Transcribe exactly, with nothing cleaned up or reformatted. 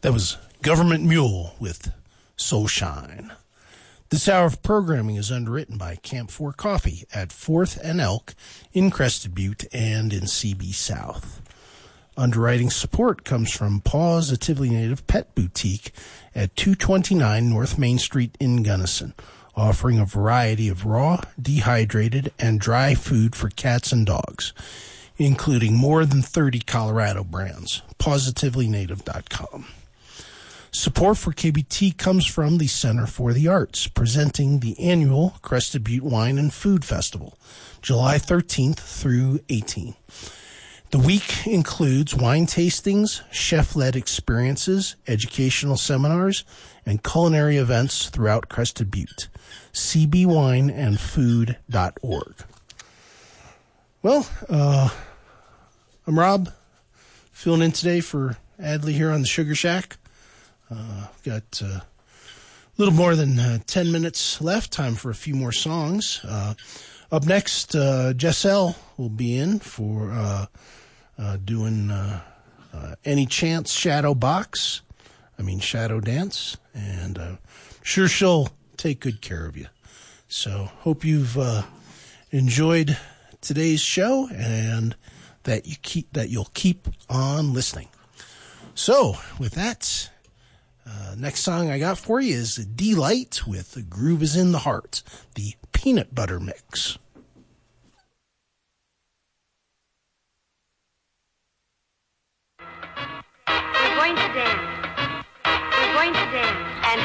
That was Government Mule with Soul Shine. This hour of programming is underwritten by Camp four Coffee at fourth and Elk in Crested Butte and in C B South. Underwriting support comes from Paws, a Tivoli native pet boutique at two twenty-nine North Main Street in Gunnison, offering a variety of raw, dehydrated, and dry food for cats and dogs, including more than thirty Colorado brands. positively native dot com. Support for K B T comes from the Center for the Arts, presenting the annual Crested Butte Wine and Food Festival, July thirteenth through eighteenth. The week includes wine tastings, chef-led experiences, educational seminars, and culinary events throughout Crested Butte. c b wine and food dot org. Well, uh, I'm Rob, filling in today for Adley here on the Sugar Shack. Uh, got uh, a little more than uh, ten minutes left. Time for a few more songs. Uh, up next, uh, Jessel will be in for uh, uh, doing uh, uh, Any Chance Shadow Box. I mean, Shadow Dance. And uh, sure she'll take good care of you. So hope you've uh, enjoyed today's show and that you keep that you'll keep on listening. So with that, uh, next song I got for you is D-Light with The Groove Is in the Heart, the peanut butter mix. We're going to dance. We're going to dance. And